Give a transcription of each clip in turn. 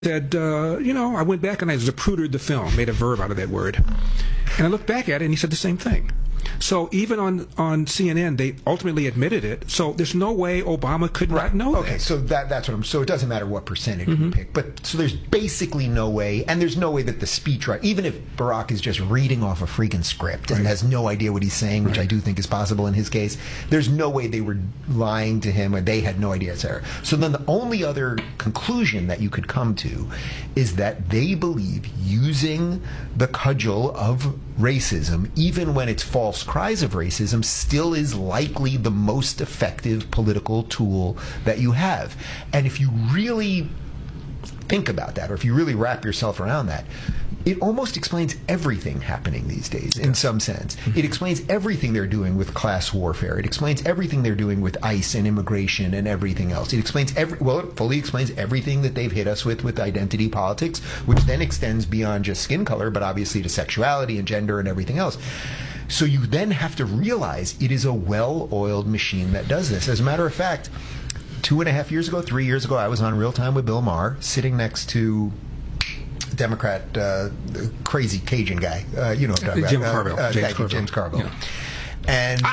said, I went back and I zaprudered the film, made a verb out of that word. And I looked back at it and he said the same thing. So even on CNN, they ultimately admitted it. So there's no way Obama could not know that. Okay, so that's what I'm. So it doesn't matter what percentage we pick, but so there's basically no way, and there's no way that the speechwriter, even if Barack is just reading off a freaking script and has no idea what he's saying, which I do think is possible in his case, there's no way they were lying to him or they had no idea it's error. So then the only other conclusion that you could come to is that they believe using the cudgel of racism, even when it's false cries of racism, still is likely the most effective political tool that you have. And if you really think about that, or if you really wrap yourself around that, it almost explains everything happening these days, in some sense. It explains everything they're doing with class warfare. It explains everything they're doing with ICE and immigration and everything else. It explains it fully explains everything that they've hit us with identity politics, which then extends beyond just skin color, but obviously to sexuality and gender and everything else. So you then have to realize it is a well-oiled machine that does this. As a matter of fact, 2.5 years ago, 3 years ago, I was on Real Time with Bill Maher, sitting next to Democrat, crazy Cajun guy, you know what I'm talking about. James Carville. Yeah. And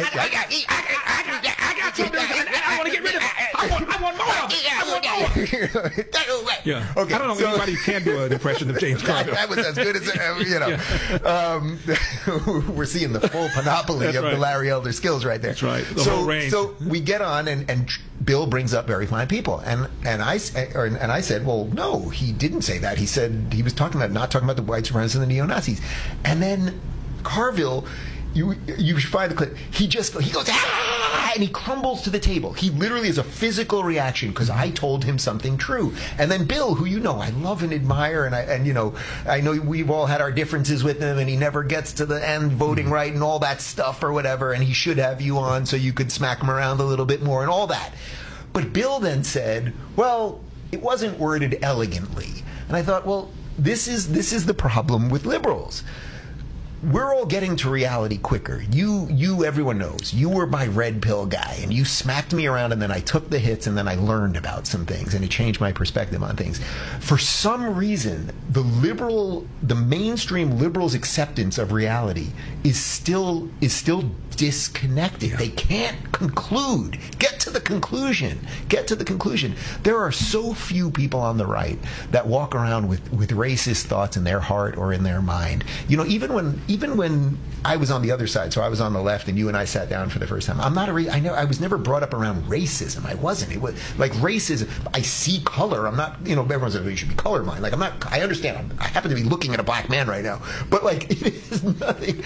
I want to get rid of it. I want more. Yeah. Okay. I don't know anybody who can do an impression of James Carville. That was as good as we're seeing the full panoply of the Larry Elder skills right there. That's right. The whole range. So we get on, and Bill brings up very fine people, and I said, well, no, he didn't say that. He said he was not talking about the white supremacists and the neo-Nazis, and then Carville. You should find the clip. He goes, and he crumbles to the table. He literally is a physical reaction because I told him something true. And then Bill, who I love and admire, and I know we've all had our differences with him, and he never gets to the end voting right and all that stuff or whatever, and he should have you on so you could smack him around a little bit more and all that. But Bill then said, well, it wasn't worded elegantly. And I thought, well, this is the problem with liberals. We're all getting to reality quicker. Everyone knows. You were my red pill guy, and you smacked me around, and then I took the hits, and then I learned about some things, and it changed my perspective on things. For some reason, the mainstream liberals' acceptance of reality is still disconnected. Yeah. They can't get to the conclusion. There are so few people on the right that walk around with racist thoughts in their heart or in their mind. Even when I was on the other side, so I was on the left, and you and I sat down for the first time. I was never brought up around racism. I wasn't. It was like racism. I see color. I'm not. Everyone says you should be colorblind. Like I'm not. I understand. I happen to be looking at a black man right now, but like it is nothing.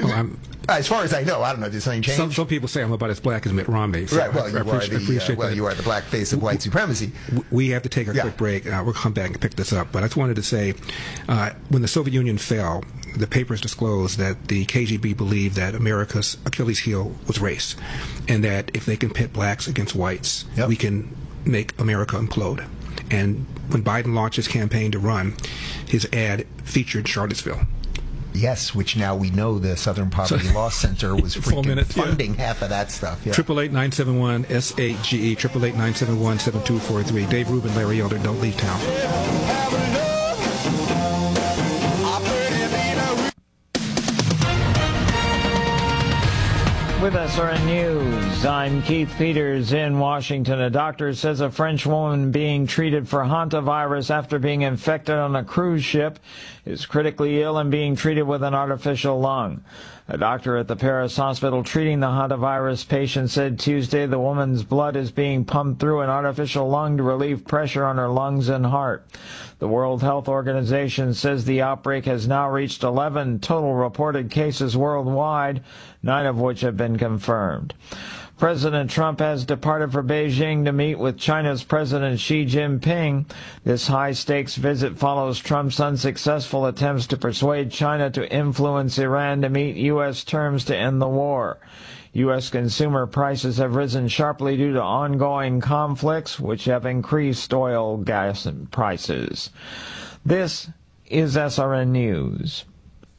As far as I know, I don't know. Did something change? Some people say I'm about as black as Mitt Romney. So right. Well, you are the black face of white supremacy. We have to take a quick break. We'll come back and pick this up. But I just wanted to say, when the Soviet Union fell, the papers disclosed that the KGB believed that America's Achilles heel was race, and that if they can pit blacks against whites, we can make America implode. And when Biden launched his campaign to run, his ad featured Charlottesville. Yes, which now we know the Southern Poverty Law Center was freaking funding half of that stuff. 888-971-SAGE, 888-971-7243. Dave Rubin, Larry Elder, don't leave town. With SRN News, I'm Keith Peters in Washington. A doctor says a French woman being treated for hantavirus after being infected on a cruise ship is critically ill and being treated with an artificial lung. A doctor at the Paris hospital treating the hantavirus patient said Tuesday the woman's blood is being pumped through an artificial lung to relieve pressure on her lungs and heart. The World Health Organization says the outbreak has now reached 11 total reported cases worldwide, 9 of which have been confirmed. President Trump has departed for Beijing to meet with China's President Xi Jinping. This high-stakes visit follows Trump's unsuccessful attempts to persuade China to influence Iran to meet U.S. terms to end the war. U.S. consumer prices have risen sharply due to ongoing conflicts, which have increased oil, gas, and prices. This is SRN News.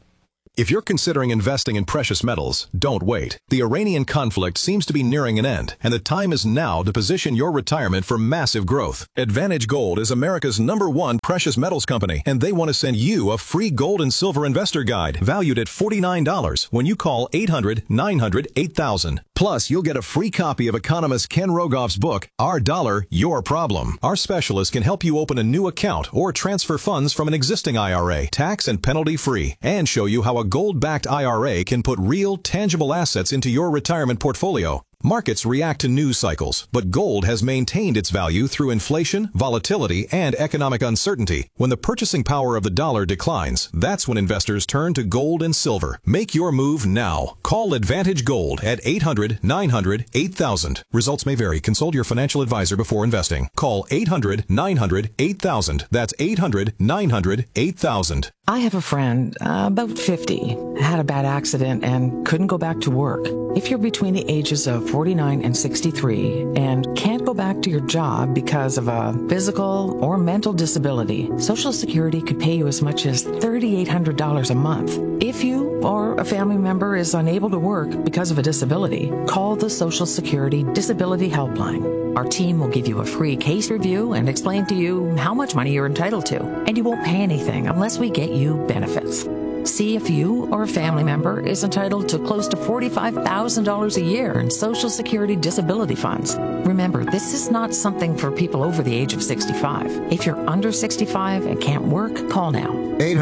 If you're considering investing in precious metals, don't wait. The Iranian conflict seems to be nearing an end, and the time is now to position your retirement for massive growth. Advantage Gold is America's #1 precious metals company, and they want to send you a free gold and silver investor guide valued at $49 when you call 800-900-8000. Plus, you'll get a free copy of economist Ken Rogoff's book, Our Dollar, Your Problem. Our specialist can help you open a new account or transfer funds from an existing IRA, tax and penalty free, and show you how a gold-backed IRA can put real, tangible assets into your retirement portfolio. Markets react to news cycles, but gold has maintained its value through inflation, volatility, and economic uncertainty. When the purchasing power of the dollar declines, that's when investors turn to gold and silver. Make your move now. Call Advantage Gold at 800-900-8000. Results may vary. Consult your financial advisor before investing. Call 800-900-8000. That's 800-900-8000. I have a friend, about 50, had a bad accident and couldn't go back to work. If you're between the ages of 49 and 63 and can't go back to your job because of a physical or mental disability, Social Security could pay you as much as $3,800 a month. If you or a family member is unable to work because of a disability, call the Social Security Disability Helpline. Our team will give you a free case review and explain to you how much money you're entitled to, and you won't pay anything unless we get you benefits. See if you or a family member is entitled to close to $45,000 a year in Social Security disability funds. Remember, this is not something for people over the age of 65. If you're under 65 and can't work, call now.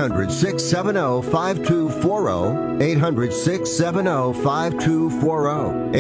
800-670-5240. 800-670-5240.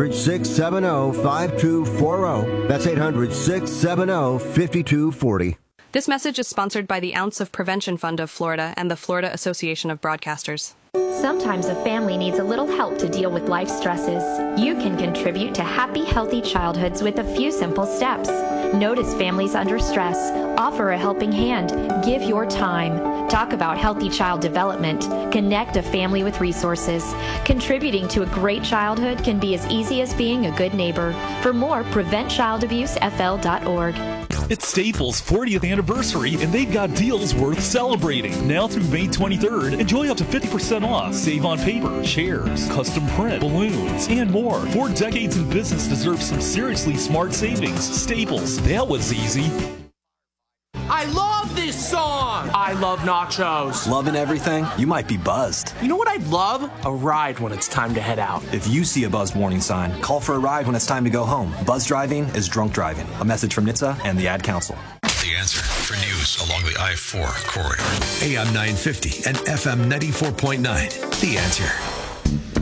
800-670-5240. That's 800-670-5240. This message is sponsored by the Ounce of Prevention Fund of Florida and the Florida Association of Broadcasters. Sometimes a family needs a little help to deal with life stresses. You can contribute to happy, healthy childhoods with a few simple steps. Notice families under stress. Offer a helping hand. Give your time. Talk about healthy child development. Connect a family with resources. Contributing to a great childhood can be as easy as being a good neighbor. For more, PreventChildAbuseFL.org. It's Staples' 40th anniversary, and they've got deals worth celebrating. Now through May 23rd, enjoy up to 50% off. Save on paper, chairs, custom print, balloons, and more. 4 decades in business deserves some seriously smart savings. Staples, that was easy. I love this song! I love nachos. Loving everything? You might be buzzed. You know what I'd love? A ride when it's time to head out. If you see a buzz warning sign, call for a ride when it's time to go home. Buzz driving is drunk driving. A message from NHTSA and the Ad Council. The Answer for news along the I-4 corridor. AM 950 and FM 94.9. The Answer.